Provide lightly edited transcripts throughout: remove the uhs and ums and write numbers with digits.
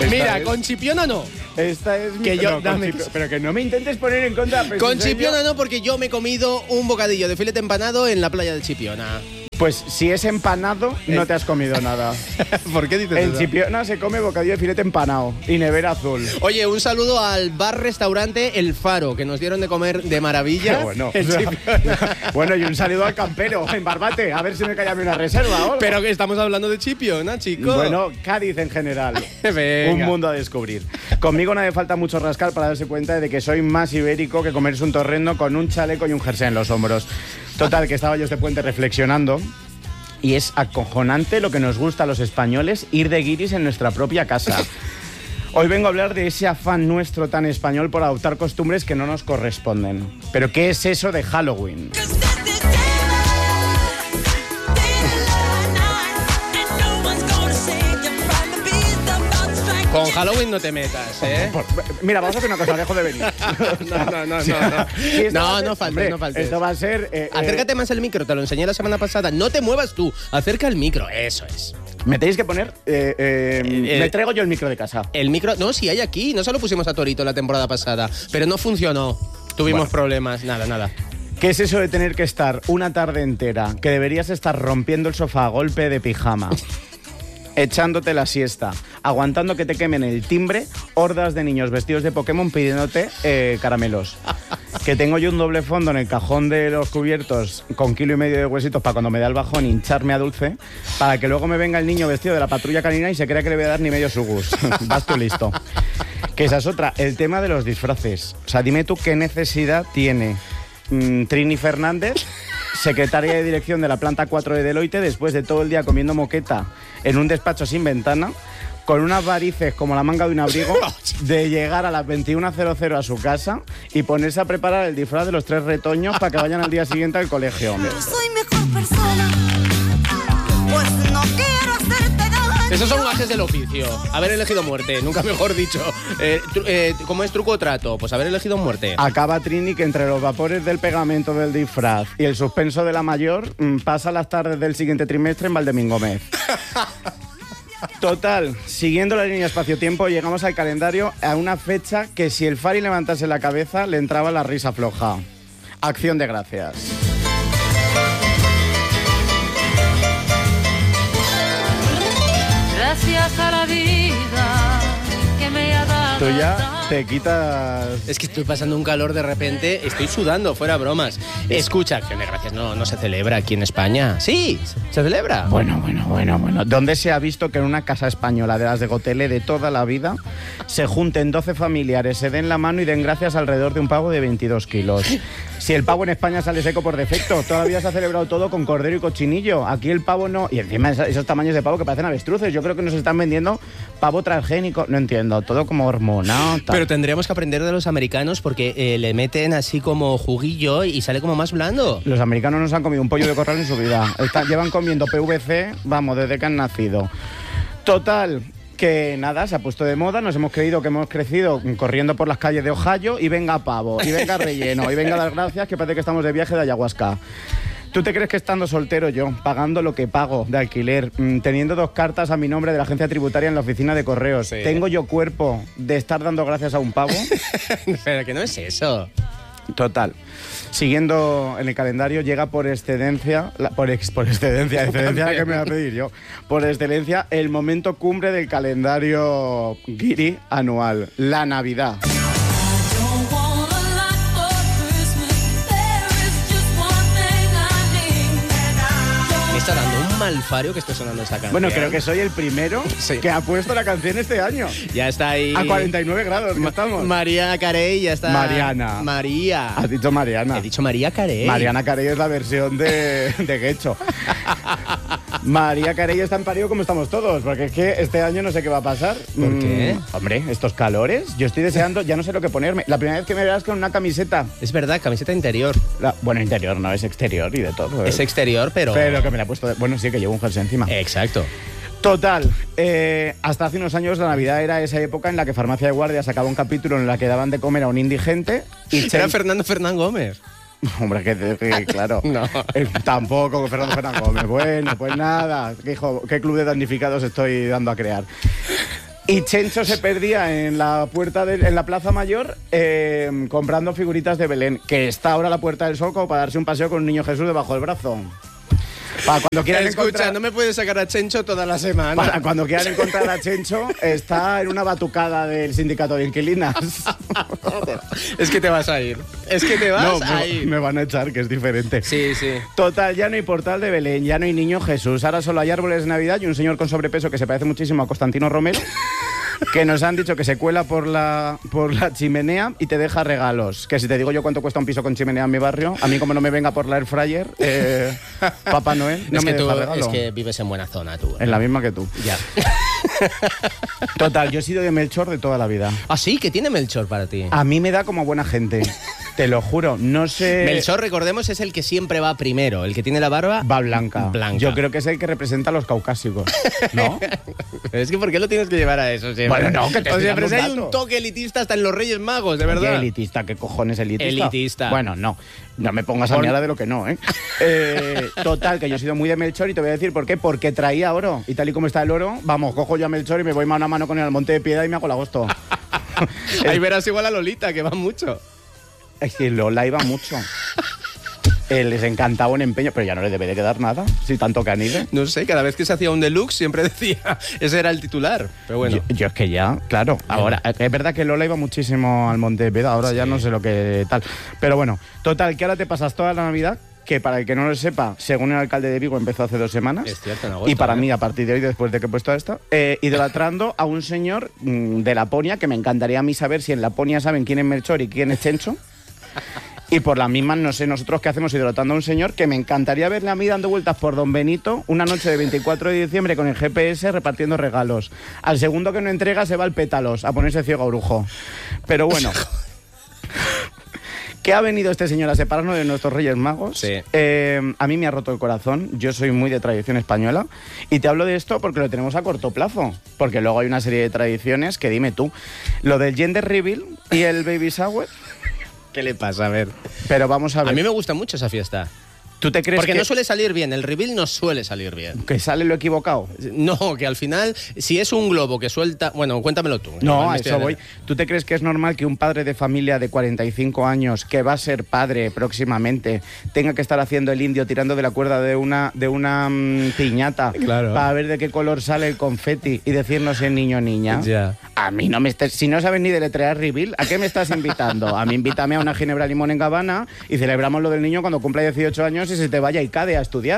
Mira, con Chipiona no. Esta es mi... Que yo, no, pero que no me intentes poner en contra. Con Chipiona no, porque yo me he comido un bocadillo de filete empanado en la playa de Chipiona. Pues si es empanado, no te has comido nada. ¿Por qué dices En eso? Chipiona se come bocadillo de filete empanado y nevera azul. Oye, un saludo al bar-restaurante El Faro, que nos dieron de comer de maravilla. Bueno, en Chipiona. bueno, y un saludo al campero en Barbate, a ver si me cae a mí una reserva ahora. Pero que estamos hablando de Chipiona, chicos. Bueno, Cádiz en general. Venga. Un mundo a descubrir. Conmigo no hace falta mucho rascar para darse cuenta de que soy más ibérico que comerse un torrendo con un chaleco y un jersey en los hombros. Total, que estaba yo este puente reflexionando. Y es acojonante lo que nos gusta a los españoles ir de guiris en nuestra propia casa. Hoy vengo a hablar de ese afán nuestro tan español por adoptar costumbres que no nos corresponden. Pero ¿qué es eso de Halloween? Con Halloween no te metas, ¿eh? Mira, vamos a hacer una cosa, dejo de venir. No. Sí, No faltes, no faltes. Esto va a ser... Acércate más al micro, te lo enseñé la semana pasada. No te muevas tú, acerca el micro, eso es. Me tenéis que poner... me traigo yo el micro de casa. El micro, no, sí hay aquí, no se lo pusimos a Torito la temporada pasada, pero no funcionó. Tuvimos problemas, nada. ¿Qué es eso de tener que estar una tarde entera, que deberías estar rompiendo el sofá a golpe de pijama, echándote la siesta, aguantando que te quemen el timbre, hordas de niños vestidos de Pokémon pidiéndote caramelos? Que tengo yo un doble fondo en el cajón de los cubiertos con 1,5 kilos de huesitos para cuando me da el bajón hincharme a dulce, para que luego me venga el niño vestido de la patrulla canina y se crea que le voy a dar ni medio sugus. Vas tú listo. Que esa es otra, el tema de los disfraces. O sea, dime tú qué necesidad tiene Trini Fernández, secretaria de dirección de la planta 4 de Deloitte, después de todo el día comiendo moqueta en un despacho sin ventana, con unas varices como la manga de un abrigo, de llegar a las 21:00 a su casa y ponerse a preparar el disfraz de los 3 retoños para que vayan al día siguiente al colegio. No soy mejor persona, pues no quiero hacerte daño. Esos son gajes del oficio. Haber elegido muerte, nunca mejor dicho. ¿Cómo es truco o trato? Pues haber elegido muerte. Acaba Trini que entre los vapores del pegamento del disfraz y el suspenso de la mayor pasa las tardes del siguiente trimestre en Valdemín Gómez. Total, siguiendo la línea espacio-tiempo, llegamos al calendario a una fecha que si el Fari levantase la cabeza le entraba la risa floja. Acción de Gracias. Gracias a la vida que me ha dado. Tú ya te quitas... Es que estoy pasando un calor de repente, estoy sudando, fuera bromas. Escucha, Acción de Gracias no se celebra aquí en España. Sí, se celebra. Bueno. ¿Dónde se ha visto que en una casa española de las de Gotele de toda la vida se junten 12 familiares, se den la mano y den gracias alrededor de un pavo de 22 kilos? Si el pavo en España sale seco por defecto, todavía se ha celebrado todo con cordero y cochinillo. Aquí el pavo no... Y encima esos tamaños de pavo que parecen avestruces. Yo creo que nos están vendiendo pavo transgénico. No entiendo, todo como hormonado. Pero tendríamos que aprender de los americanos porque le meten así como juguillo y sale como más blando. Los americanos no se han comido un pollo de corral en su vida. Llevan comiendo PVC, vamos, desde que han nacido. Total, que nada, se ha puesto de moda, nos hemos creído que hemos crecido corriendo por las calles de Ohio y venga pavo, y venga relleno, y venga las gracias, que parece que estamos de viaje de ayahuasca. ¿Tú te crees que estando soltero yo, pagando lo que pago de alquiler, teniendo 2 cartas a mi nombre de la agencia tributaria en la oficina de correos, sí, tengo yo cuerpo de estar dando gracias a un pavo? Pero que no es eso. Total. Siguiendo en el calendario, llega por excelencia, excelencia que me va a pedir yo, por excelencia, el momento cumbre del calendario guiri anual, la Navidad. Me está dando un malfario que esté sonando esta canción. Bueno, creo que soy el primero que ha puesto la canción este año. Ya está ahí. A 49 grados que estamos. María Carey ya está. Mariana. María. Has dicho Mariana. He dicho María Carey. Mariana Carey es la versión de Guecho. María Carey está en parido como estamos todos, porque es que este año no sé qué va a pasar. ¿Por qué? Hombre, estos calores, yo estoy deseando, ya no sé lo que ponerme. La primera vez que me verás con una camiseta. Es verdad, camiseta interior. Bueno, interior no, es exterior y de todo. Es exterior, pero que me la he puesto... Bueno, sí, que llevo un jersey encima. Exacto. Total, hasta hace unos años la Navidad era esa época en la que Farmacia de Guardia sacaba un capítulo en la que daban de comer a un indigente. Y Era Fernando Fernán Gómez. Hombre, que claro. No. Tampoco Fernando Fernán Gómez. Bueno, pues nada. ¿Qué club de damnificados estoy dando a crear? Y Chencho se perdía en la en la Plaza Mayor comprando figuritas de Belén, que está ahora a la Puerta del Sol como para darse un paseo con un niño Jesús debajo del brazo. Para cuando quieran Escucha, no me puedes sacar a Chencho toda la semana. Para cuando quieran encontrar a Chencho, está en una batucada del sindicato de inquilinas. Es que te vas a ir. Es que te vas a ir. Me van a echar, que es diferente. Sí, sí. Total, ya no hay portal de Belén, ya no hay niño Jesús. Ahora solo hay árboles de Navidad y un señor con sobrepeso que se parece muchísimo a Constantino Romero, que nos han dicho que se cuela por la chimenea y te deja regalos. Que si te digo yo cuánto cuesta un piso con chimenea en mi barrio, a mí como no me venga por la air fryer, Papá Noel no es me que deja tú, regalo. es que vives en buena zona tú. En la misma que tú. Ya. Total, yo he sido de Melchor de toda la vida. ¿Ah, sí? ¿Qué tiene Melchor para ti? A mí me da como buena gente. Te lo juro, no sé... Melchor, recordemos, es el que siempre va primero, el que tiene la barba... Va blanca. Blanca. Yo creo que es el que representa a los caucásicos, ¿no? Pero es que ¿por qué lo tienes que llevar a eso siempre? Bueno, no, que te O estoy sea, dando pero si un hay dato. un toque elitista hasta en los Reyes Magos, de verdad. ¿Qué elitista? ¿Qué cojones elitista? Elitista. Bueno, no. No me pongas a mí ahora de lo que no, ¿eh? Total, que yo he sido muy de Melchor y te voy a decir por qué. Porque traía oro. Y tal y como está el oro, vamos, cojo yo a Melchor y me voy mano a mano con él al Monte de Piedad y me hago el agosto. Ahí verás igual a Lolita, que va mucho. Es que Lola iba mucho. Les encantaba un empeño, pero ya no le debe de quedar nada, si tanto que han ido. No sé, cada vez que se hacía un deluxe siempre decía, ese era el titular. Pero bueno. Yo es que ya, claro, ahora, es verdad que Lola iba muchísimo al Monte de Piedad, ahora ya no sé lo que tal. Pero bueno, total, que ahora te pasas toda la Navidad, que para el que no lo sepa, según el alcalde de Vigo empezó hace 2 semanas. Es cierto, en agosto, y para mí, a partir de hoy, después de que he puesto esto, idolatrando a un señor de Laponia, que me encantaría a mí saber si en Laponia saben quién es Melchor y quién es Chencho. Y por las mismas, no sé nosotros qué hacemos idolatrando a un señor que me encantaría verle a mí dando vueltas por Don Benito una noche de 24 de diciembre con el GPS repartiendo regalos. Al segundo que no entrega se va al Pétalos a ponerse ciego a brujo. Pero bueno, ¿qué ha venido este señor a separarnos de nuestros Reyes Magos? Sí. A mí me ha roto el corazón. Yo soy muy de tradición española y te hablo de esto porque lo tenemos a corto plazo. Porque luego hay una serie de tradiciones que dime tú. Lo del gender reveal y el baby shower. ¿Qué le pasa? A ver. Pero vamos a ver. A mí me gusta mucho esa fiesta. ¿Tú te crees Porque que, no suele salir bien, el reveal no suele salir bien. que sale lo equivocado? No, que al final, si es un globo que suelta... Bueno, cuéntamelo tú. No, Igual me a estoy eso voy. adelantando. ¿Tú te crees que es normal que un padre de familia de 45 años, que va a ser padre próximamente, tenga que estar haciendo el indio tirando de la cuerda de una piñata Claro. para ver de qué color sale el confeti y decirnos si es niño o niña? Ya. A mí no me estés... Si no sabes ni deletrear reveal, ¿a qué me estás invitando? A mí invítame a una ginebra limón en Gabana y celebramos lo del niño cuando cumpla 18 años y se te vaya y cade a estudiar.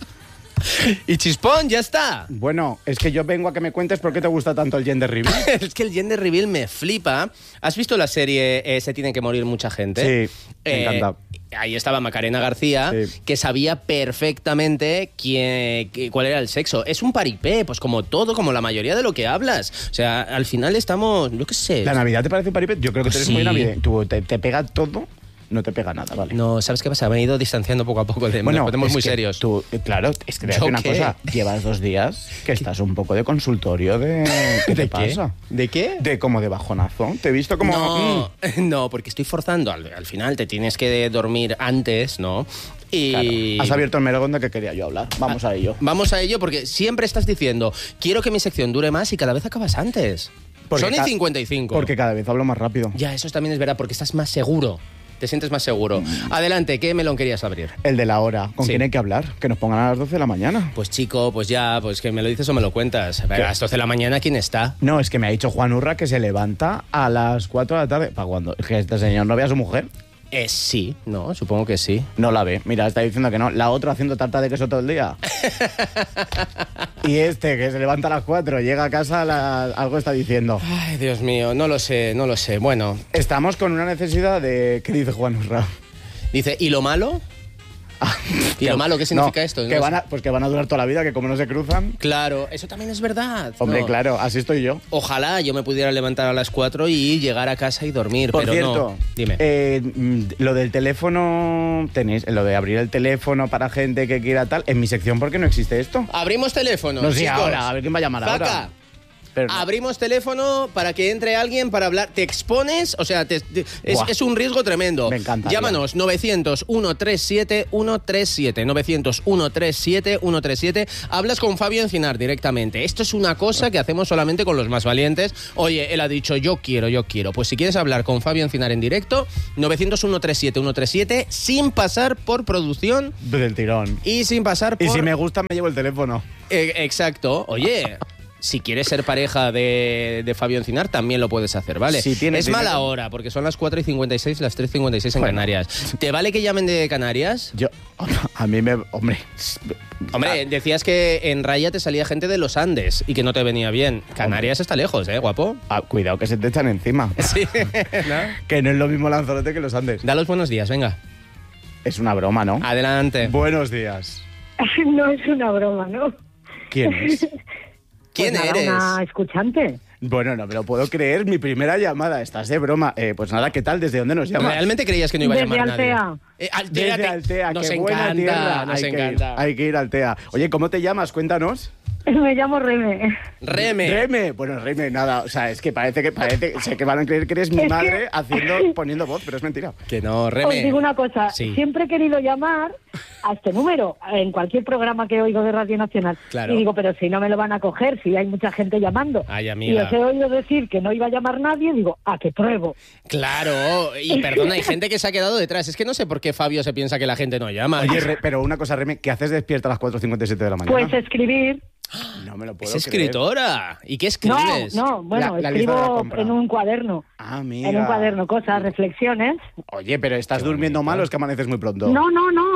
Y chispón, ya está. Bueno, es que yo vengo a que me cuentes por qué te gusta tanto el gender reveal. Es que el gender reveal me flipa. ¿Has visto la serie Se tiene que morir mucha gente? Sí, me encanta. Ahí estaba Macarena García, Sí. que sabía perfectamente cuál era el sexo. Es un paripé, pues como todo, como la mayoría de lo que hablas. O sea, al final estamos, yo qué sé. ¿La Navidad te parece un paripé? Yo creo que tú eres Sí. muy navideño. Tú te pega todo, no te pega nada, ¿vale? No, ¿sabes qué pasa? Me he ido distanciando poco a poco. Nos ponemos es muy que serios. Tú, claro, es que te voy a ¿Yo decir una qué? cosa. Llevas 2 días que estás un poco de consultorio de... ¿Qué te ¿De qué? pasa? ¿De qué? De como de bajonazo. Te he visto como... No, no, porque estoy forzando. Al final te tienes que dormir antes, ¿no? Y... Claro. Has abierto el melón de que quería yo hablar. Vamos a ello. Vamos a ello porque siempre estás diciendo, quiero que mi sección dure más y cada vez acabas antes. Porque Son y ca- 55. Porque cada vez hablo más rápido. Ya, eso también es verdad, porque estás más seguro. Te sientes más seguro. Adelante, ¿qué melón querías abrir? El de la hora. ¿Con Sí. quién hay que hablar? Que nos pongan a las 12 de la mañana. Pues chico, pues ya, pues que me lo dices o me lo cuentas. A las 12 de la mañana, ¿quién está? No, es que me ha dicho Juan Urra que se levanta a las 4 de la tarde. ¿Para cuándo? Es que este señor no ve a su mujer. Sí, no, supongo que sí. No la ve. Mira, está diciendo que no. La otra haciendo tarta de queso todo el día. Y este, que se levanta a las 4, llega a casa, algo está diciendo. Ay, Dios mío, no lo sé, no lo sé. Bueno, Estamos con una necesidad de... ¿Qué dice Juan Urra? dice, ¿y lo malo? ¿Y lo malo qué significa No, esto? Que No van sé. pues que van a durar toda la vida, que como no se cruzan... Claro, eso también es verdad. Hombre, No. claro, así estoy yo. Ojalá yo me pudiera levantar a las 4 y llegar a casa y dormir, Por pero cierto, no. Dime. Lo del teléfono, tenéis, lo de abrir el teléfono para gente que quiera tal, en mi sección, ¿por qué no existe esto? Abrimos teléfonos, No sé chicos. ahora, a ver quién va a llamar Zaca. ahora. Pero no. Abrimos teléfono para que entre alguien para hablar. Te expones, o sea, es un riesgo tremendo. Me encanta. Llámanos 900-137-137. 900-137-137. Hablas con Fabio Encinar directamente. Esto es una cosa que hacemos solamente con los más valientes. Oye, él ha dicho yo quiero. Pues si quieres hablar con Fabio Encinar en directo, 900-137-137 sin pasar por producción Del tirón. y sin pasar por... Y si me gusta, me llevo el teléfono. Exacto. Oye... Si quieres ser pareja de Fabio Encinar, también lo puedes hacer, ¿vale? Si tienes es dinero. mala hora, porque son las 4:56, las 3:56 en Bueno. Canarias. ¿Te vale que llamen de Canarias? A mí me... Hombre, decías que en Raya te salía gente de los Andes y que no te venía bien. Canarias está lejos, guapo? Cuidado que se te echan encima. Sí, ¿no? Que no es lo mismo Lanzarote que los Andes. Da los buenos días, venga. Es una broma, ¿no? Adelante. Buenos días. No es una broma, ¿no? ¿Quién es? ¿Quién Pues nada, eres? Una escuchante. Bueno, no me lo puedo creer. Mi primera llamada. Estás de broma. Pues nada, ¿qué tal? ¿Desde dónde nos llamas? ¿Realmente creías que no iba a Desde llamar Altea. nadie? Altea. Desde Altea. Nos Qué buena tierra. encanta, nos Hay que ir, encanta. hay que ir a Altea. Oye, ¿cómo te llamas? Cuéntanos. Me llamo Reme. Reme. Bueno, Reme, nada. O sea, es que parece... Sé que van a creer que eres mi Es que- madre poniendo voz, pero es mentira. Que no, Reme. Os digo una cosa, Sí. siempre he querido llamar a este número en cualquier programa que oigo de Radio Nacional. Claro. Y digo, pero si no me lo van a coger, si hay mucha gente llamando. Ay, Y amiga. os he oído decir que no iba a llamar nadie, digo, ¿a qué pruebo? Claro, y perdona, hay gente que se ha quedado detrás. Es que no sé por qué Fabio se piensa que la gente no llama. Oye, pero una cosa, Reme, ¿qué haces despierta a las 4:57 de la mañana? Pues escribir. No me lo puedo Es creer. escritora. ¿Y qué No, escribes? no, bueno, La lista de la escribo compra. en un cuaderno. Ah, amiga. En un cuaderno, cosas, reflexiones. Oye, pero ¿estás durmiendo mal o es que amaneces muy pronto? No.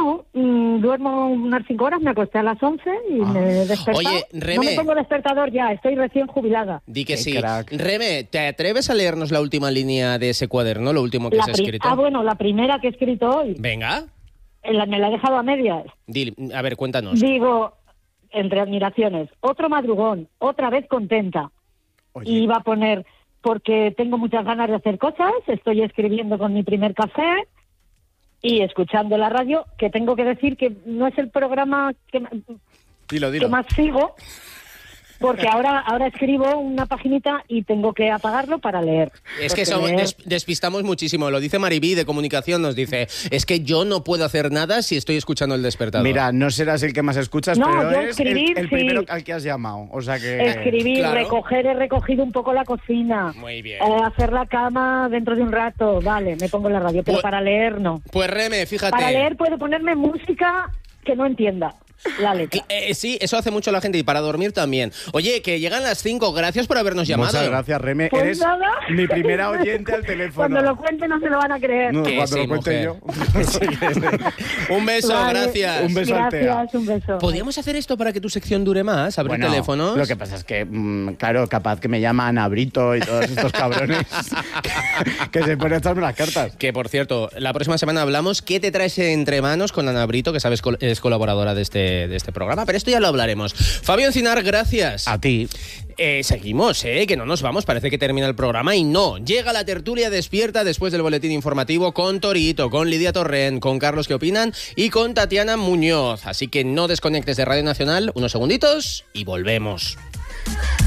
Duermo unas 5 horas, me acosté a las 11 y me he despertado. Oye, Reme. No me pongo despertador ya, estoy recién jubilada. Di que Qué sí. crack. Reme, ¿te atreves a leernos la última línea de ese cuaderno, lo último que has escrito? Bueno, la primera que he escrito hoy, Venga. me la he dejado a medias. A ver, cuéntanos. Digo, entre admiraciones, otro madrugón, otra vez contenta. Oye, Y iba a poner, porque tengo muchas ganas de hacer cosas, estoy escribiendo con mi primer café y escuchando la radio, que tengo que decir que no es el programa que dilo. más sigo, porque ahora escribo una paginita y tengo que apagarlo para leer. Es que Porque leer- despistamos muchísimo. Lo dice Maribí de Comunicación, nos dice, es que yo no puedo hacer nada si estoy escuchando el despertador. Mira, no serás el que más escuchas, No, pero yo es escribir, el sí. primero al que has llamado. O sea que... Escribir, claro. recoger, he recogido un poco la cocina. Muy bien. Hacer la cama dentro de un rato, vale, me pongo en la radio, pero Pues- para leer no. Pues Reme, fíjate. Para leer puedo ponerme música que no entienda la letra. Sí, eso hace mucho la gente y para dormir también. Oye, que llegan las 5, gracias por habernos llamado. Muchas gracias, Reme. Pues Eres nada. mi primera oyente al teléfono. Cuando lo cuente no se lo van a creer. No, Que cuando sí, lo cuente mujer. yo. Un beso, Vale. gracias. Un beso al Tea. Gracias, un beso. ¿Podríamos hacer esto para que tu sección dure más? ¿Abrir Bueno, teléfonos? lo que pasa es que, claro, capaz que me llama Ana Brito y todos estos cabrones que se ponen a echarme las cartas. Que, por cierto, la próxima semana hablamos qué te traes entre manos con Ana Brito, que sabes es colaboradora de este programa, pero esto ya lo hablaremos. Fabio Encinar, gracias. A ti. Seguimos, que no nos vamos, parece que termina el programa y no. Llega la tertulia despierta después del boletín informativo con Torito, con Lidia Torrent, con Carlos ¿Qué opinan? Y con Tatiana Muñoz. Así que no desconectes de Radio Nacional, unos segunditos y volvemos.